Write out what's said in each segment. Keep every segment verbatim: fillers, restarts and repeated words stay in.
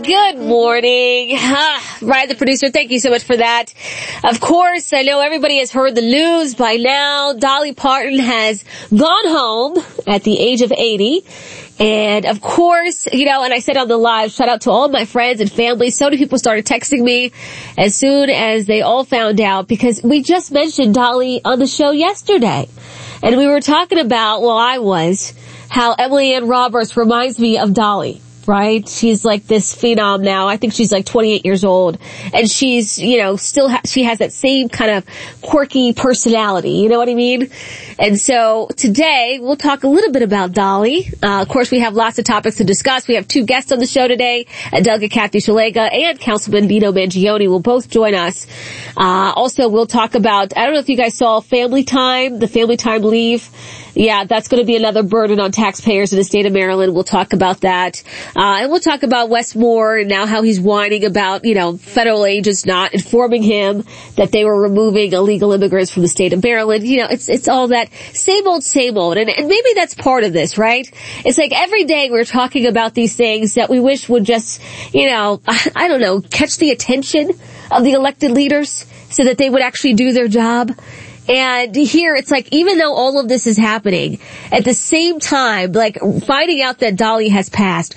Good morning. Ah, Ryan, the producer, thank you so much for that. Of course, I know everybody has heard the news by now. Dolly Parton has gone home at the age of eighty. And of course, you know, and I said on the live, shout out to all my friends and family. So many people started texting me as soon as they all found out, because we just mentioned Dolly on the show yesterday. And we were talking about, well, I was, how Emily Ann Roberts reminds me of Dolly. Right? She's like this phenom now. I think she's like twenty-eight years old. And she's, you know, still, ha- she has that same kind of quirky personality. You know what I mean? And so today we'll talk a little bit about Dolly. Uh, of course, we have lots of topics to discuss. We have two guests on the show today. Uh, Delegate Kathy Szeliga and Councilman Vito Mangione will both join us. Uh, also we'll talk about, I don't know if you guys saw Family Time, the Family Time leave. Yeah, that's going to be another burden on taxpayers in the state of Maryland. We'll talk about that. Uh, and we'll talk about Wes Moore and now how he's whining about, you know, federal agents not informing him that they were removing illegal immigrants from the state of Maryland. You know, it's, it's all that same old, same old. And, and maybe that's part of this, right? It's like every day we're talking about these things that we wish would just, you know, I don't know, catch the attention of the elected leaders so that they would actually do their job. And here, it's like, even though all of this is happening, at the same time, like, finding out that Dolly has passed,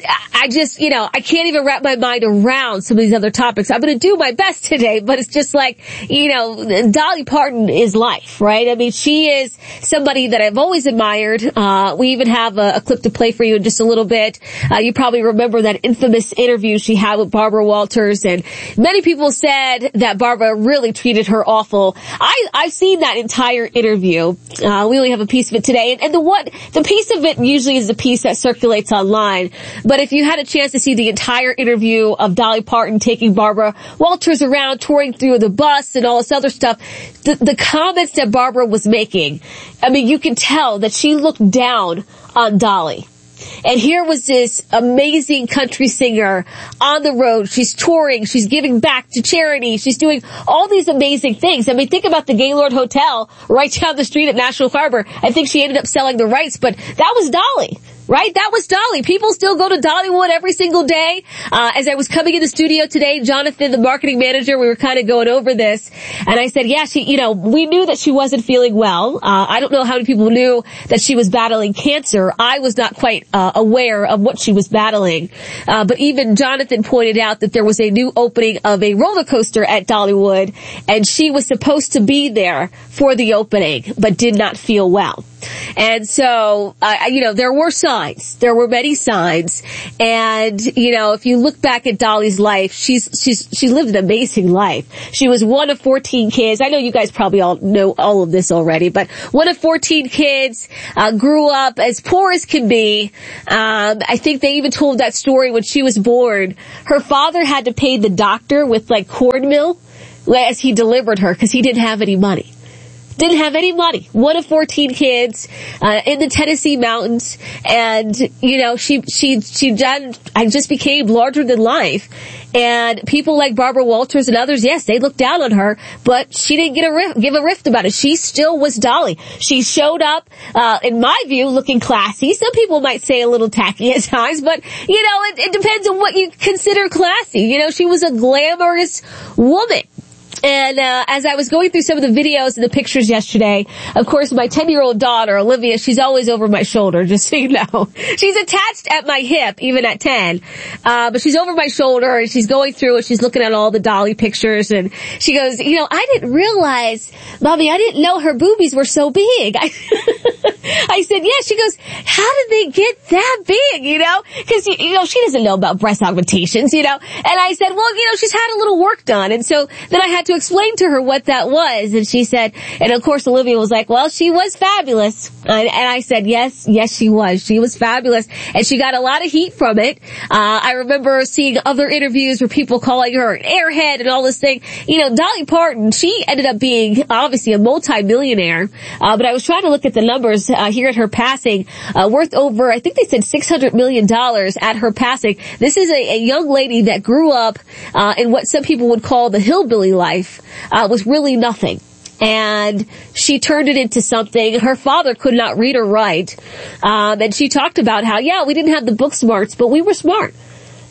I just, you know, I can't even wrap my mind around some of these other topics. I'm going to do my best today, but it's just like, you know, Dolly Parton is life, right? I mean, she is somebody that I've always admired. Uh, we even have a, a clip to play for you in just a little bit. Uh, you probably remember that infamous interview she had with Barbara Walters, and many people said that Barbara really treated her awful. I, I I've seen that entire interview. Uh, we only have a piece of it today. And, and the what, the piece of it usually is the piece that circulates online. But if you had a chance to see the entire interview of Dolly Parton taking Barbara Walters around, touring through the bus and all this other stuff, the, the comments that Barbara was making, I mean, you can tell that she looked down on Dolly. And here was this amazing country singer on the road. She's touring. She's giving back to charity. She's doing all these amazing things. I mean, think about the Gaylord Hotel right down the street at National Harbor. I think she ended up selling the rights, but that was Dolly. Right? That was Dolly. People still go to Dollywood every single day. Uh, as I was coming in the studio today, Jonathan, the marketing manager, we were kind of going over this. And I said, yeah, she, you know, we knew that she wasn't feeling well. Uh, I don't know how many people knew that she was battling cancer. I was not quite, uh, aware of what she was battling. Uh, but even Jonathan pointed out that there was a new opening of a roller coaster at Dollywood, and she was supposed to be there for the opening, but did not feel well. And so, uh, you know, there were signs. There were many signs. And, you know, if you look back at Dolly's life, she's, she's, she lived an amazing life. She was one of fourteen kids. I know you guys probably all know all of this already, but one of fourteen kids, uh, grew up as poor as can be. Um, I think they even told that story when she was born. Her father had to pay the doctor with like cornmeal as he delivered her because he didn't have any money. Didn't have any money. One of fourteen kids, uh, in the Tennessee mountains. And, you know, she, she, she done, I just became larger than life. And people like Barbara Walters and others, yes, they looked down on her, but she didn't get a riff, give a rift about it. She still was Dolly. She showed up, uh, in my view, looking classy. Some people might say a little tacky at times, but, you know, it, it depends on what you consider classy. You know, she was a glamorous woman. And, uh, as I was going through some of the videos and the pictures yesterday, of course, my ten-year-old daughter, Olivia, she's always over my shoulder, just so you know. She's attached at my hip, even at ten. Uh, but she's over my shoulder and she's going through and she's looking at all the Dolly pictures and she goes, you know, I didn't realize, Mommy, I didn't know her boobies were so big. I, I said, yeah. She goes, how did they get that big, you know? Cause, you know, she doesn't know about breast augmentations, you know? And I said, well, you know, she's had a little work done. And so then I had to explain to her what that was, and she said, and of course Olivia was like, well, she was fabulous. And, and I said, yes, yes she was. She was fabulous. And she got a lot of heat from it. Uh, I remember seeing other interviews where people calling her an airhead and all this thing. You know, Dolly Parton, she ended up being obviously a multi-millionaire, uh, but I was trying to look at the numbers uh, here at her passing, uh, worth over, I think they said six hundred million dollars at her passing. This is a, a young lady that grew up uh, in what some people would call the hillbilly life. Uh, was really nothing. And she turned it into something. Her father could not read or write. Um, and she talked about how, yeah, we didn't have the book smarts, but we were smart.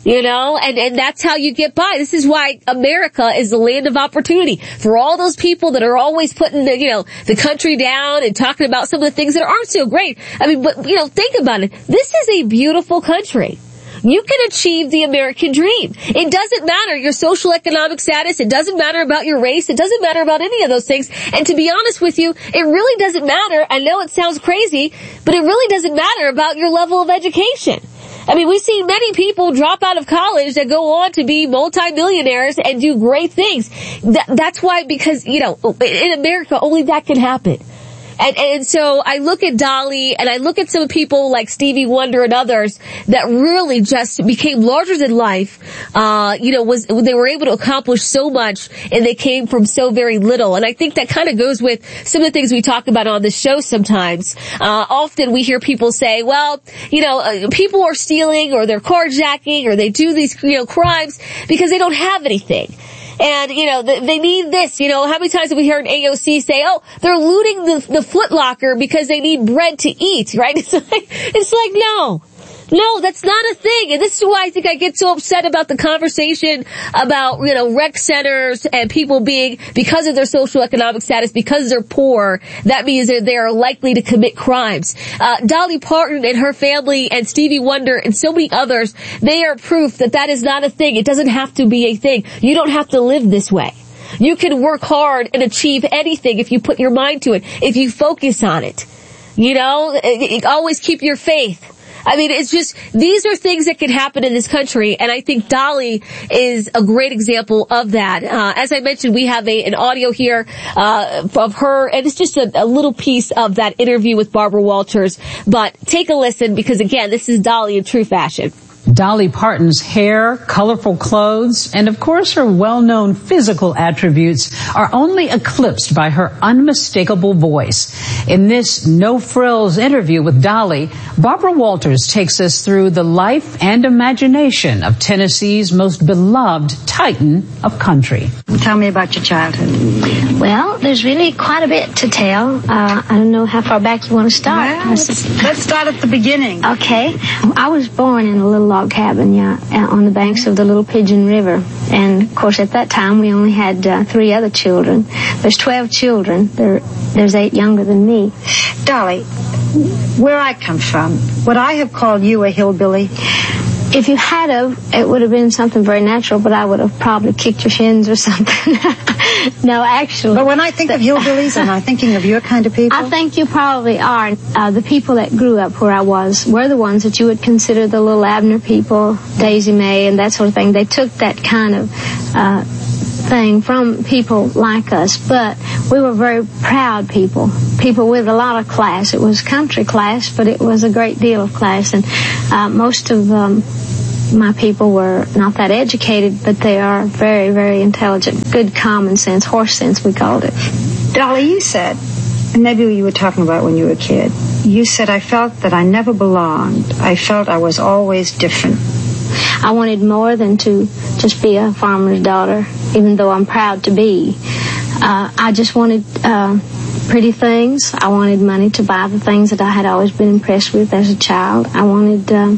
You know, and, and that's how you get by. This is why America is the land of opportunity. For all those people that are always putting the, you know, the country down and talking about some of the things that aren't so great. I mean, but, you know, think about it. This is a beautiful country. You can achieve the American dream. It doesn't matter your social economic status. It doesn't matter about your race. It doesn't matter about any of those things. And to be honest with you, it really doesn't matter. I know it sounds crazy, but it really doesn't matter about your level of education. I mean, we've seen many people drop out of college that go on to be multimillionaires and do great things. That, that's why, because, you know, in America, only that can happen. And, and so I look at Dolly and I look at some people like Stevie Wonder and others that really just became larger than life. Uh, you know, was, they were able to accomplish so much and they came from so very little. And I think that kind of goes with some of the things we talk about on the show sometimes. Uh, often we hear people say, well, you know, uh, people are stealing or they're carjacking or they do these, you know, crimes because they don't have anything. And, you know, they need this, you know, how many times have we heard A O C say, oh, they're looting the, the Foot Locker because they need bread to eat, right? It's like, it's like, no. No, that's not a thing. And this is why I think I get so upset about the conversation about, you know, rec centers and people being, because of their social economic status, because they're poor, that means that they are likely to commit crimes. Uh, Dolly Parton and her family and Stevie Wonder and so many others, they are proof that that is not a thing. It doesn't have to be a thing. You don't have to live this way. You can work hard and achieve anything if you put your mind to it, if you focus on it. You know, always keep your faith. I mean, it's just, these are things that can happen in this country, and I think Dolly is a great example of that. Uh, as I mentioned, we have a, an audio here, uh, of her, and it's just a, a little piece of that interview with Barbara Walters, but take a listen, because again, this is Dolly in true fashion. Dolly Parton's hair, colorful clothes, and of course her well-known physical attributes are only eclipsed by her unmistakable voice. In this no-frills interview with Dolly, Barbara Walters takes us through the life and imagination of Tennessee's most beloved titan of country. Tell me about your childhood. Well, there's really quite a bit to tell. Uh, I don't know how far back you want to start. Well, let's, let's start at the beginning. Okay. I was born in a little log cabin, yeah, on the banks of the Little Pigeon River. And, of course, at that time, we only had uh, three other children. There's twelve children. There, there's eight younger than me. Dolly, where I come from, would I have called you a hillbilly? If you had of, it would have been something very natural, but I would have probably kicked your shins or something. No, actually. But when I think the, of hillbillies, am I thinking of your kind of people? I think you probably are. Uh, the people that grew up where I was were the ones that you would consider the little Abner people, Daisy May, and that sort of thing. They took that kind of uh thing from people like us, but we were very proud people, people with a lot of class. It was country class, but it was a great deal of class, and uh, most of um, my people were not that educated, but they are very, very intelligent, good common sense, horse sense we called it. Dolly, you said, and maybe you were talking about when you were a kid, you said, I felt that I never belonged. I felt I was always different. I wanted more than to just be a farmer's daughter, even though I'm proud to be. Uh, I just wanted uh, pretty things. I wanted money to buy the things that I had always been impressed with as a child. I wanted uh,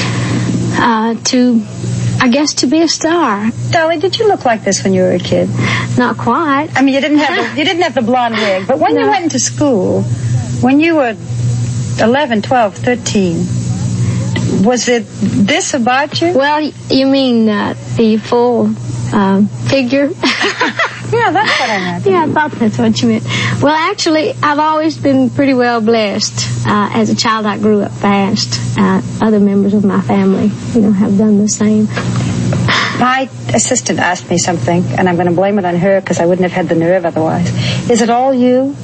uh, to, I guess, to be a star. Dolly, did you look like this when you were a kid? Not quite. I mean, you didn't have the, you didn't have the blonde wig, but when no. you went into school, when you were eleven, twelve, thirteen, was it this about you? Well, you mean uh, the full uh, figure? Yeah, that's what I meant. Yeah, I thought that's what you meant. Well, actually, I've always been pretty well blessed. Uh, as a child, I grew up fast. Uh, other members of my family, you know, have done the same. My assistant asked me something, and I'm going to blame it on her because I wouldn't have had the nerve otherwise. Is it all you?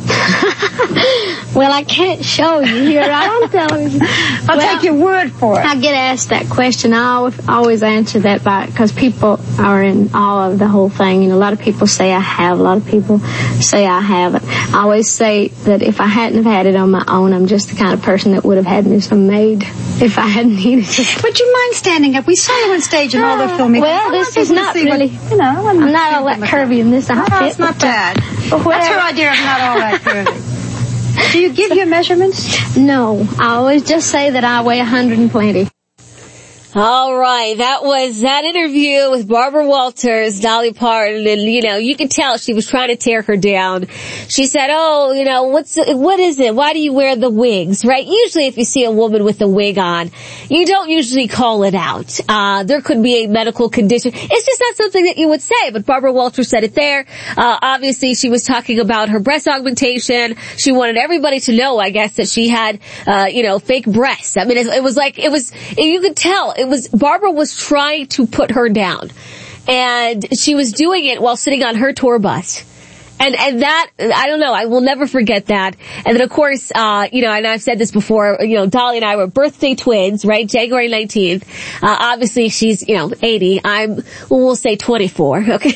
Well, I can't show you here on television. I'll well, take your word for it. I get asked that question. I always, always answer that by, because people are in awe of the whole thing. You know, a lot of people say I have. A lot of people say I haven't. I always say that if I hadn't have had it on my own, I'm just the kind of person that would have had me some made if I hadn't needed it. Would you mind standing up? We saw you on stage in all the filming. Well, this is not really, what, you know, I'm, I'm not all that curvy in this outfit. No, it's not bad. That's her idea of not all that curvy. Do you give your measurements? No. I always just say that I weigh one hundred twenty. All right, that was that interview with Barbara Walters, Dolly Parton, and you know, you could tell she was trying to tear her down. She said, "Oh, you know, what's what is it? Why do you wear the wigs?" Right? Usually, if you see a woman with a wig on, you don't usually call it out. Uh, there could be a medical condition. It's just not something that you would say. But Barbara Walters said it there. Uh, obviously, she was talking about her breast augmentation. She wanted everybody to know, I guess, that she had, uh, you know, fake breasts. I mean, it, it was like it was. You could tell. It was, Barbara was trying to put her down. And she was doing it while sitting on her tour bus. And, and that, I don't know, I will never forget that. And then of course, uh, you know, and I've said this before, you know, Dolly and I were birthday twins, right? January nineteenth. Uh, obviously she's, you know, eighty. I'm, well, we'll say twenty-four, okay?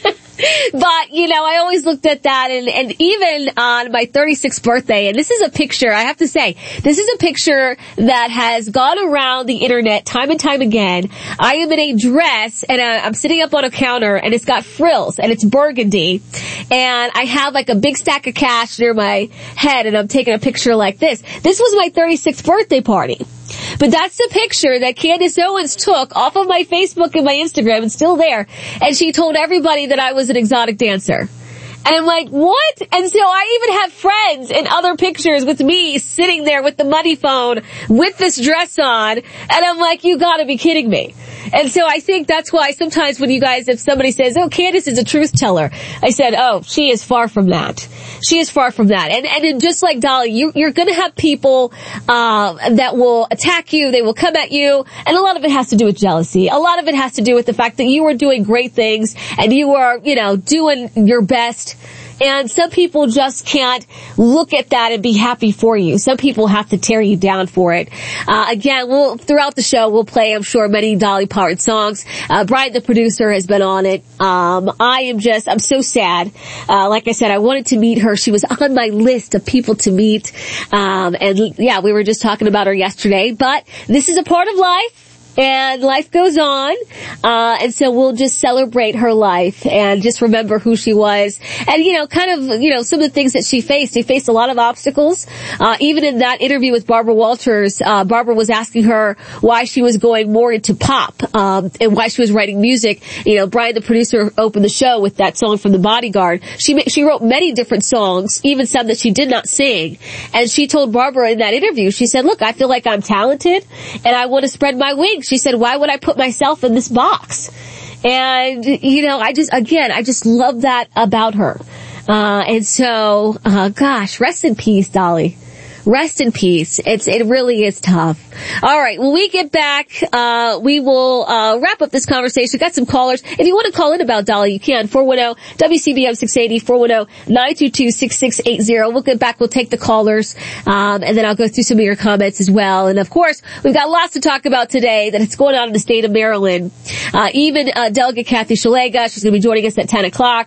But, you know, I always looked at that, and, and even on my thirty-sixth birthday, and this is a picture, I have to say, this is a picture that has gone around the internet time and time again. I am in a dress, and uh, I'm sitting up on a counter, and it's got frills, and it's burgundy, and I have like a big stack of cash near my head, and I'm taking a picture like this. This was my thirty-sixth birthday party. But that's the picture that Candace Owens took off of my Facebook and my Instagram. It's still there. And she told everybody that I was an exotic dancer. And I'm like, what? And so I even have friends in other pictures with me sitting there with the money phone with this dress on. And I'm like, you gotta be kidding me. And so I think that's why sometimes when you guys, if somebody says, oh, Candace is a truth teller, I said, oh, she is far from that. She is far from that. And, and just like Dolly, you, you're going to have people, uh, that will attack you. They will come at you. And a lot of it has to do with jealousy. A lot of it has to do with the fact that you are doing great things and you are, you know, doing your best. And some people just can't look at that and be happy for you. Some people have to tear you down for it. Uh, again, we'll, throughout the show, we'll play, I'm sure, many Dolly Parton songs. Uh, Brian, the producer, has been on it. Um, I am just, I'm so sad. Uh, like I said, I wanted to meet her. She was on my list of people to meet. Um, and yeah, we were just talking about her yesterday, but this is a part of life. And life goes on, uh, and so we'll just celebrate her life and just remember who she was. And, you know, kind of, you know, some of the things that she faced. She faced a lot of obstacles. Uh, even in that interview with Barbara Walters, uh, Barbara was asking her why she was going more into pop, um, and why she was writing music. You know, Brian, the producer, opened the show with that song from The Bodyguard. She, she wrote many different songs, even some that she did not sing. And she told Barbara in that interview, she said, look, I feel like I'm talented and I want to spread my wings. She said, why would I put myself in this box? And, you know, I just, again, I just love that about her. Uh, and so, uh, gosh, rest in peace, Dolly. Rest in peace. It's, it really is tough. All right. When we get back, uh, we will, uh, wrap up this conversation. Got some callers. If you want to call in about Dolly, you can. four one zero W C B M six eighty, four one zero nine two two six six eight zero. We'll get back. We'll take the callers. Um, and then I'll go through some of your comments as well. And of course, we've got lots to talk about today that is going on in the state of Maryland. Uh, even, uh, Delegate Kathy Szeliga, she's going to be joining us at ten o'clock.